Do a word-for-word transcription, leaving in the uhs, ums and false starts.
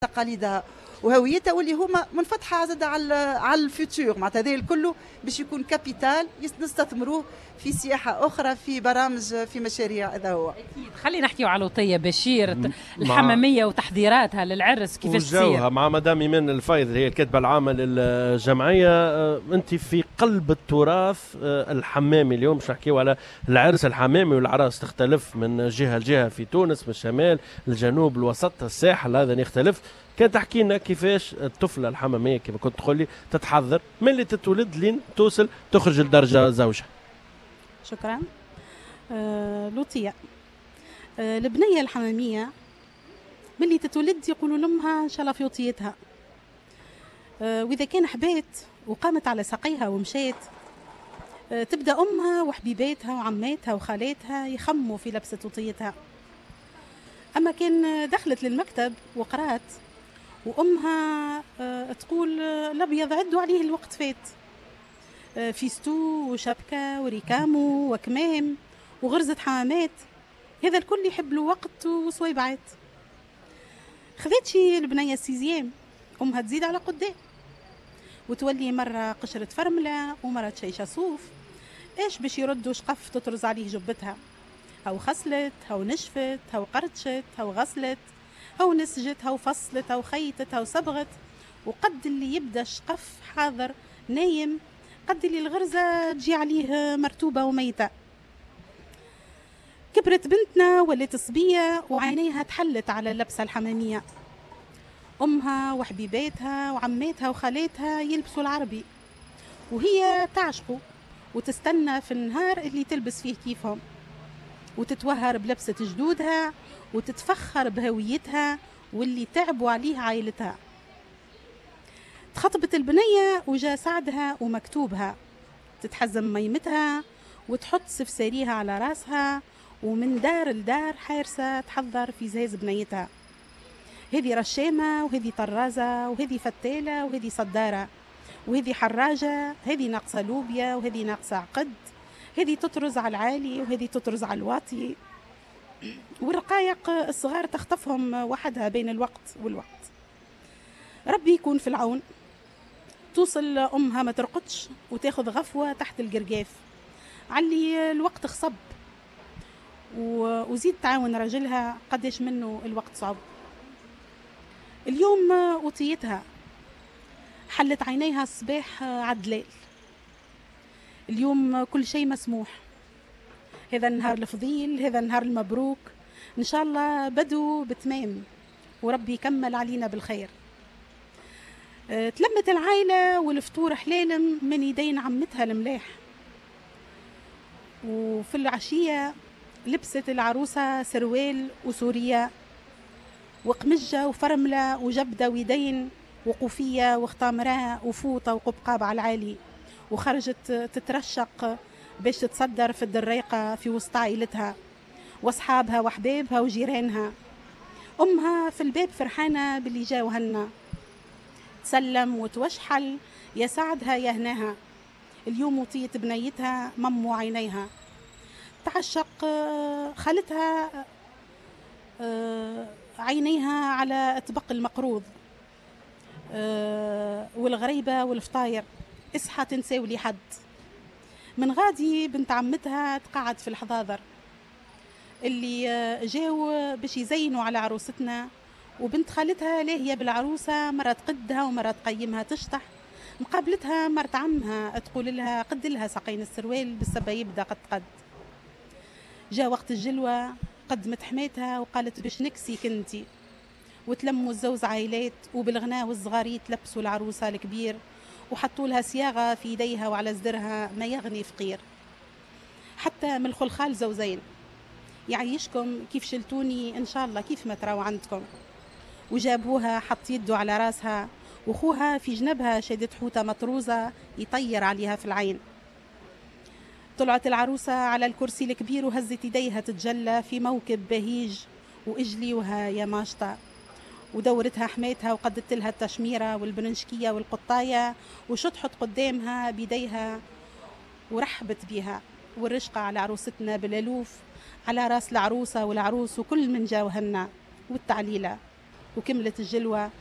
تقاليدها وهويتها واللي هما منفتحه زاد على على الفيوتشر معناتها هذا الكل باش يكون كابيتال نستثمروه في سياحه اخرى في برامج في مشاريع. هذا هو اكيد. خلينا نحكيو على لطيه بشير الحماميه وتحضيراتها للعرس كيفاش تصير مع مدام ايمان الفايض هي الكاتبه العامه للجمعيه. انت في قلب التراث الحمامي اليوم باش نحكيو على العرس الحمامي والعراس تختلف من جهه لجهه في تونس من الشمال الجنوب الوسط الساحل هذا يختلف. كان تحكي لنا كيفاش الطفله الحماميه كيف كنت تقول لي تتحضر من اللي تتولد لين توصل تخرج لدرجه زوجها. شكرا. آه لطية آه البنيه الحماميه من اللي تتولد يقولوا لامها ان شاء الله في وطيتها. آه واذا كان حبات وقامت على ساقيها ومشات آه تبدا امها وحبيباتها وعماتها وخالاتها يخموا في لبسه وطيتها. اما كان دخلت للمكتب وقرات وامها آه تقول الابيض عدوا عليه الوقت فات آه فيستو وشبكه وريكامو وكمام وغرزه حمامات هذا الكل يحب له وقت وصويبعات. خذت شي البنيه السيزيام امها تزيد على قدام وتولي مره قشره فرمله ومره شيشه صوف ايش باش يردوا شقف تطرز عليه جبتها هاو خسلت هاو نشفت هاو قرطشت هاو غسلت هاو نسجت هاو فصلت هاو خيطت هاو صبغت. وقد اللي يبدا الشقف حاضر نايم قد اللي الغرزه تجي عليه مرتوبه وميته. كبرت بنتنا ولات صبيه وعينيها تحلت على اللبسه الحماميه. امها وحبيباتها وعماتها وخالاتها يلبسوا العربي وهي تعشقه وتستنى في النهار اللي تلبس فيه كيفهم وتتوهر بلبسة جدودها وتتفخر بهويتها واللي تعبوا عليه عائلتها. تخطبت البنية وجا سعدها ومكتوبها تتحزم ميمتها وتحط سفساريها على راسها ومن دار لدار حارسة تحضر في زاز بنيتها. هذه رشامة وهذه طرازة وهذه فتالة وهذه صدارة وهذه حراجة هذه ناقصة لوبيا وهذه ناقصة عقد هذه تطرز على العالي وهذه تطرز على الواطي. والرقايق الصغار تخطفهم وحدها بين الوقت والوقت. ربي يكون في العون. توصل أمها ما ترقدش وتاخذ غفوة تحت القرقاف علي الوقت خصب وزيد تعاون رجلها قديش منه الوقت صعب. اليوم وطيتها حلت عينيها الصباح عدلال. اليوم كل شيء مسموح. هذا النهار الفضيل هذا النهار المبروك إن شاء الله بدو بتمام وربي يكمل علينا بالخير. أه تلمت العائلة والفطور حلال من يدين عمتها الملاح. وفي العشية لبست العروسة سروال وسورية وقمجة وفرملة وجبدة ويدين وقوفية وختامرة وفوطة وقبقاب على العالي وخرجت تترشق باش تتصدر في الدريقة في وسط عائلتها واصحابها وحبابها وجيرانها. أمها في الباب فرحانة باللي جاو هنا تسلم وتوشحل يا سعدها يا هناها. اليوم وطية بنيتها ممو عينيها تعشق خالتها عينيها على اطبق المقروض والغريبة والفطاير اصحى تنساو لي حد. من غادي بنت عمتها تقعد في الحضاضر اللي جاو باش يزينوا على عروستنا وبنت خالتها لاهيه بالعروسه مرة تقدها ومرة تقيمها تشطح. مقابلتها مرت عمها تقول لها قد لها ساقين السروال بالسبا يبدا قد قد. جاء وقت الجلوه قدمت حماتها وقالت باش نكسي كنتي وتلموا الزوز عائلات وبالغناء والصغاريت لبسوا العروسه الكبير وحطوا لها صياغه في يديها وعلى صدرها ما يغني فقير. حتى من الخلخال زوزين يعيشكم كيف شلتوني ان شاء الله كيف ما تراو عندكم. وجابوها حط يده على راسها وخوها في جنبها شادت حوته مطروزه يطير عليها في العين. طلعت العروسه على الكرسي الكبير وهزت يديها تتجلى في موكب بهيج واجليوها يا ماشطه. ودورتها حماتها وقدت لها التشميره والبرنشكيه والقطايه وشطحت قدامها بيديها ورحبت بها. والرشقه على عروستنا بالالوف على راس العروسه والعروس وكل من جاوهن والتعليله وكملت الجلوة